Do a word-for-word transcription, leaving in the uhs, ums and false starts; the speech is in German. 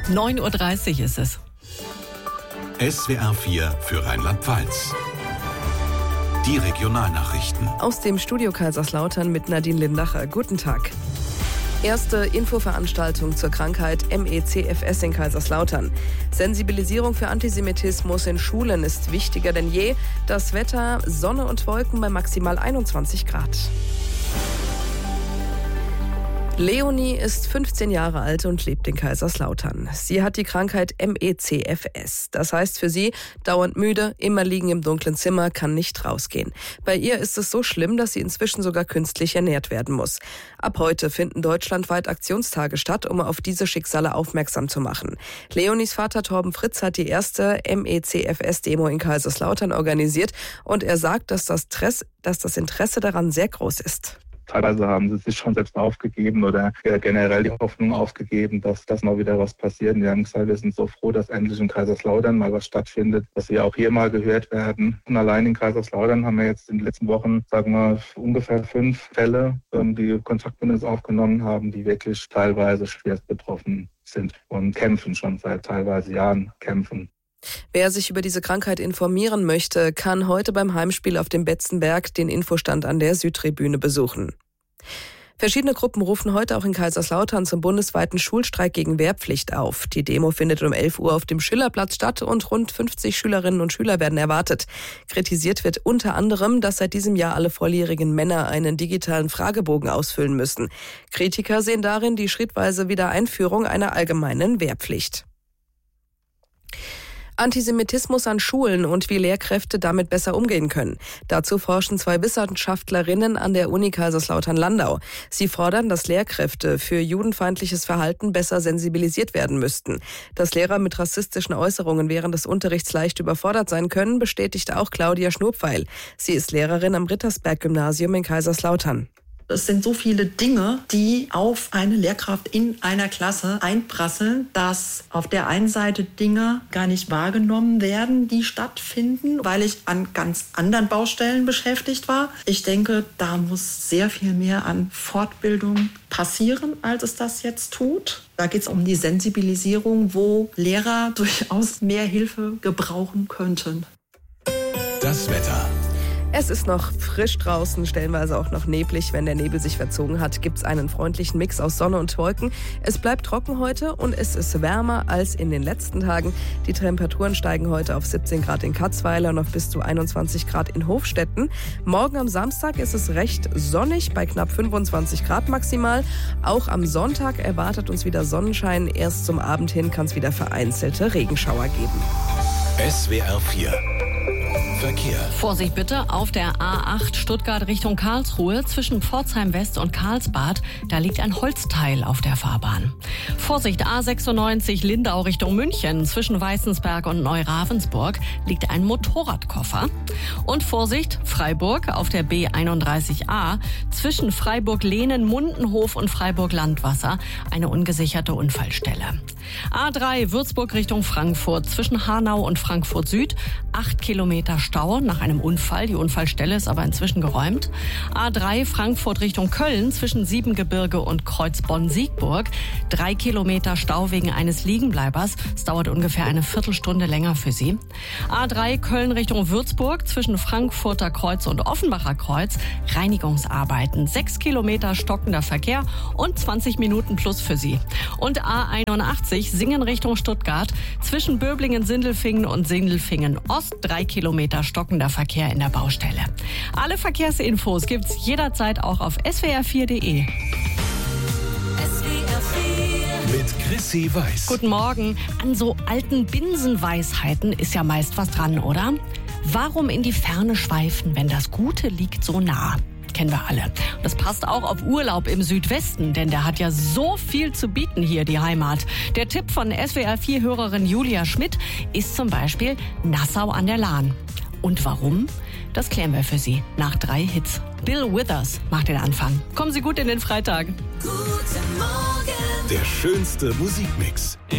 neun Uhr dreißig ist es. S W R vier für Rheinland-Pfalz. Die Regionalnachrichten. Aus dem Studio Kaiserslautern mit Nadine Lindacher. Guten Tag. Erste Infoveranstaltung zur Krankheit M E C F S in Kaiserslautern. Sensibilisierung für Antisemitismus in Schulen ist wichtiger denn je. Das Wetter, Sonne und Wolken bei maximal einundzwanzig Grad. Leonie ist fünfzehn Jahre alt und lebt in Kaiserslautern. Sie hat die Krankheit M E C F S. Das heißt für sie, dauernd müde, immer liegen im dunklen Zimmer, kann nicht rausgehen. Bei ihr ist es so schlimm, dass sie inzwischen sogar künstlich ernährt werden muss. Ab heute finden deutschlandweit Aktionstage statt, um auf diese Schicksale aufmerksam zu machen. Leonies Vater Torben Fritz hat die erste M E C F S-Demo in Kaiserslautern organisiert und er sagt, dass das, Stress, dass das Interesse daran sehr groß ist. Teilweise haben sie sich schon selbst aufgegeben oder generell die Hoffnung aufgegeben, dass das mal wieder was passiert. Die haben gesagt, wir sind so froh, dass endlich in Kaiserslautern mal was stattfindet, dass wir auch hier mal gehört werden. Und allein in Kaiserslautern haben wir jetzt in den letzten Wochen, sagen wir, ungefähr fünf Fälle, die Kontakt mit uns aufgenommen haben, die wirklich teilweise schwerst betroffen sind und kämpfen schon seit teilweise Jahren kämpfen. Wer sich über diese Krankheit informieren möchte, kann heute beim Heimspiel auf dem Betzenberg den Infostand an der Südtribüne besuchen. Verschiedene Gruppen rufen heute auch in Kaiserslautern zum bundesweiten Schulstreik gegen Wehrpflicht auf. Die Demo findet um elf Uhr auf dem Schillerplatz statt und rund fünfzig Schülerinnen und Schüler werden erwartet. Kritisiert wird unter anderem, dass seit diesem Jahr alle volljährigen Männer einen digitalen Fragebogen ausfüllen müssen. Kritiker sehen darin die schrittweise Wiedereinführung einer allgemeinen Wehrpflicht. Antisemitismus an Schulen und wie Lehrkräfte damit besser umgehen können. Dazu forschen zwei Wissenschaftlerinnen an der Uni Kaiserslautern-Landau. Sie fordern, dass Lehrkräfte für judenfeindliches Verhalten besser sensibilisiert werden müssten. Dass Lehrer mit rassistischen Äußerungen während des Unterrichts leicht überfordert sein können, bestätigte auch Claudia Schnurpfeil. Sie ist Lehrerin am Rittersberg-Gymnasium in Kaiserslautern. Es sind so viele Dinge, die auf eine Lehrkraft in einer Klasse einprasseln, dass auf der einen Seite Dinge gar nicht wahrgenommen werden, die stattfinden, weil ich an ganz anderen Baustellen beschäftigt war. Ich denke, da muss sehr viel mehr an Fortbildung passieren, als es das jetzt tut. Da geht es um die Sensibilisierung, wo Lehrer durchaus mehr Hilfe gebrauchen könnten. Das Wetter. Es ist noch frisch draußen, stellenweise auch noch neblig. Wenn der Nebel sich verzogen hat, gibt es einen freundlichen Mix aus Sonne und Wolken. Es bleibt trocken heute und es ist wärmer als in den letzten Tagen. Die Temperaturen steigen heute auf siebzehn Grad in Katzweiler und auf bis zu einundzwanzig Grad in Hofstetten. Morgen am Samstag ist es recht sonnig bei knapp fünfundzwanzig Grad maximal. Auch am Sonntag erwartet uns wieder Sonnenschein. Erst zum Abend hin kann es wieder vereinzelte Regenschauer geben. S W R vier Verkehr. Vorsicht bitte auf der A acht Stuttgart Richtung Karlsruhe zwischen Pforzheim West und Karlsbad. Da liegt ein Holzteil auf der Fahrbahn. Vorsicht A sechsundneunzig Lindau Richtung München. Zwischen Weißensberg und Neuravensburg liegt ein Motorradkoffer. Und Vorsicht Freiburg auf der B einunddreißig A. Zwischen Freiburg-Lehnen, Mundenhof und Freiburg-Landwasser eine ungesicherte Unfallstelle. A drei Würzburg Richtung Frankfurt zwischen Hanau und Frankfurt Süd. Acht Kilometer Stau nach einem Unfall. Die Unfallstelle ist aber inzwischen geräumt. A drei Frankfurt Richtung Köln zwischen Siebengebirge und Kreuzbonn-Siegburg. Drei Kilometer Stau wegen eines Liegenbleibers. Es dauert ungefähr eine Viertelstunde länger für Sie. A drei Köln Richtung Würzburg zwischen Frankfurter Kreuz und Offenbacher Kreuz. Reinigungsarbeiten. Sechs Kilometer stockender Verkehr und zwanzig Minuten plus für Sie. Und A einundachtzig Singen Richtung Stuttgart zwischen Böblingen-Sindelfingen und Sindelfingen-Ost. Drei Kilometer stockender Verkehr in der Baustelle. Alle Verkehrsinfos gibt's jederzeit auch auf S W R vier Punkt de. S W R vier mit Chrissy Weiß. Guten Morgen. An so alten Binsenweisheiten ist ja meist was dran, oder? Warum in die Ferne schweifen, wenn das Gute liegt so nah? Kennen wir alle. Das passt auch auf Urlaub im Südwesten, denn der hat ja so viel zu bieten hier, die Heimat. Der Tipp von S W R vier Hörerin Julia Schmidt ist zum Beispiel Nassau an der Lahn. Und warum? Das klären wir für Sie nach drei Hits. Bill Withers macht den Anfang. Kommen Sie gut in den Freitag. Guten Morgen. Der schönste Musikmix.